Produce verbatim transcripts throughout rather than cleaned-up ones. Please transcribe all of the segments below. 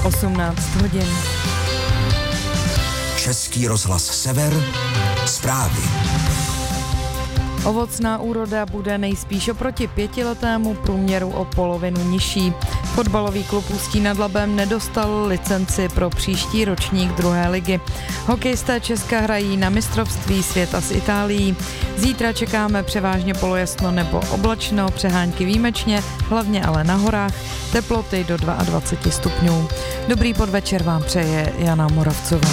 osmnáct hodin. Český rozhlas Sever, zprávy. Ovocná úroda bude nejspíš oproti pětiletému průměru o polovinu nižší. Fotbalový klub Ústí nad Labem nedostal licenci pro příští ročník druhé ligy. Hokejisté Česka hrají na mistrovství světa s Itálií. Zítra čekáme převážně polojasno nebo oblačno, přehánky výjimečně, hlavně ale na horách, teploty do dvacet dva stupňů. Dobrý podvečer vám přeje Jana Moravcová.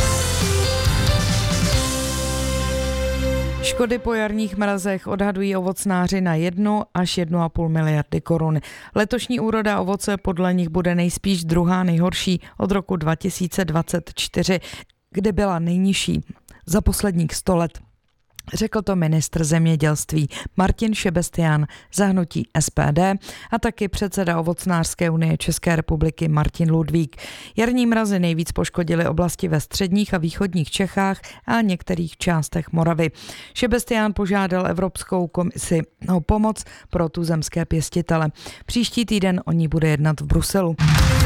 Škody po jarních mrazech odhadují ovocnáři na jednu až jednu a půl miliardy korun. Letošní úroda ovoce podle nich bude nejspíš druhá nejhorší od roku dva tisíce dvacet čtyři, kde byla nejnižší za posledních sto let. Řekl to ministr zemědělství Martin Šebestián za hnutí S P D a taky předseda Ovocnářské unie České republiky Martin Ludvík. Jarní mrazy nejvíc poškodily oblasti ve středních a východních Čechách a některých částech Moravy. Šebestián požádal Evropskou komisi o pomoc pro tuzemské pěstitele. Příští týden o ní bude jednat v Bruselu.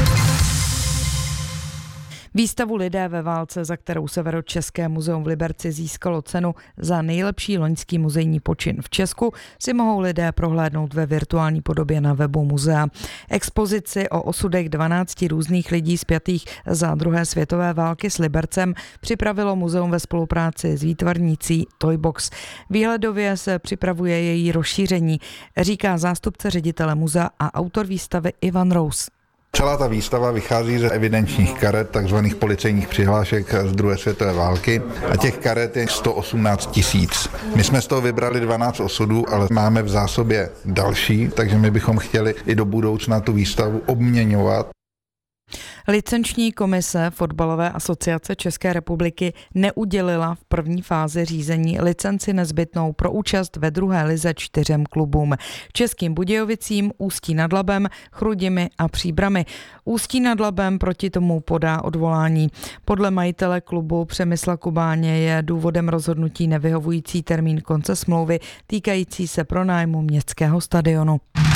Výstavu Lidé ve válce, za kterou Severočeské muzeum v Liberci získalo cenu za nejlepší loňský muzejní počin v Česku, si mohou lidé prohlédnout ve virtuální podobě na webu muzea. Expozici o osudech dvanácti různých lidí spjatých za druhé světové války s Libercem připravilo muzeum ve spolupráci s výtvarnicí Toybox. Výhledově se připravuje její rozšíření, říká zástupce ředitele muzea a autor výstavy Ivan Rous. Celá ta výstava vychází ze evidenčních karet, takzvaných policejních přihlášek z druhé světové války a těch karet je sto osmnáct tisíc. My jsme z toho vybrali dvanáct osudů, ale máme v zásobě další, takže my bychom chtěli i do budoucna tu výstavu obměňovat. Licenční komise Fotbalové asociace České republiky neudělila v první fázi řízení licenci nezbytnou pro účast ve druhé lize čtyřem klubům. Českým Budějovicím, Ústí nad Labem, Chrudimi a Příbrami. Ústí nad Labem proti tomu podá odvolání. Podle majitele klubu Přemysla Kubáně je důvodem rozhodnutí nevyhovující termín konce smlouvy týkající se pronájmu městského stadionu.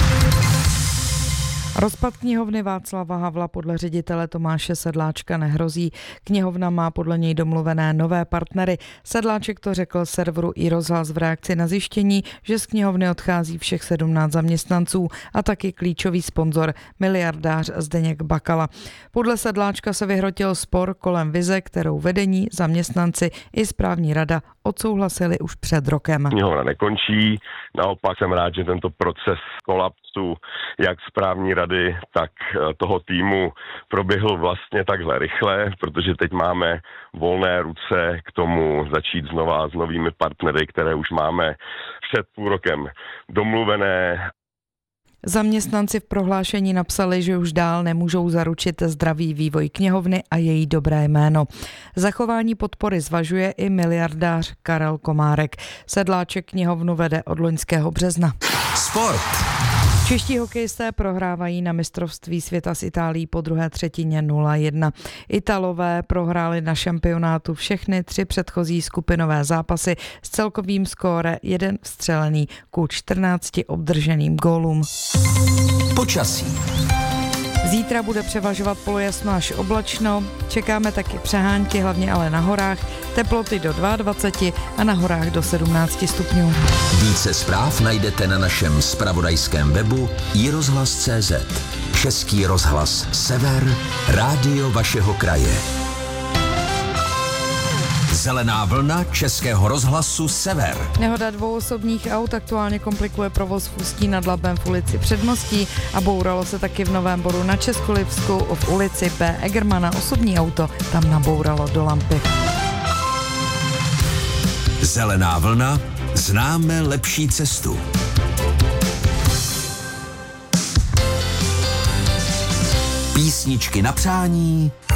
Rozpad knihovny Václava Havla podle ředitele Tomáše Sedláčka nehrozí. Knihovna má podle něj domluvené nové partnery. Sedláček to řekl serveru iRozhlas v reakci na zjištění, že z knihovny odchází všech sedmnáct zaměstnanců a taky klíčový sponzor, miliardář Zdeněk Bakala. Podle Sedláčka se vyhrotil spor kolem vize, kterou vedení, zaměstnanci i správní rada odsouhlasili už před rokem. Knihovna nekončí, naopak jsem rád, že tento proces kolapsu jak správní rady, tak toho týmu proběhl vlastně takhle rychle, protože teď máme volné ruce k tomu začít znova s novými partnery, které už máme před půl rokem domluvené. Zaměstnanci v prohlášení napsali, že už dál nemůžou zaručit zdravý vývoj knihovny a její dobré jméno. Zachování podpory zvažuje i miliardář Karel Komárek. Sedláček knihovnu vede od loňského března. Sport. Čeští hokejisté prohrávají na mistrovství světa s Itálií po druhé třetině nula jedna. Italové prohráli na šampionátu všechny tři předchozí skupinové zápasy s celkovým skóre jeden vstřelený ku čtrnácti obdrženým gólům. Počasí. Zítra bude převažovat polojasno až oblačno, čekáme taky přehánky, hlavně ale na horách, teploty do dvacet dva a na horách do sedmnáct stupňů. Více zpráv najdete na našem zpravodajském webu i rozhlas tečka cé zet. Český rozhlas Sever, rádio vašeho kraje. Zelená vlna Českého rozhlasu Sever. Nehoda dvou osobních aut aktuálně komplikuje provoz v Ústí nad Labem v ulici Předmostí a bouralo se taky v Novém Boru na Českolipsku v ulici P. Egermana. Osobní auto tam nabouralo do lampy. Zelená vlna, známe lepší cestu. Písničky na přání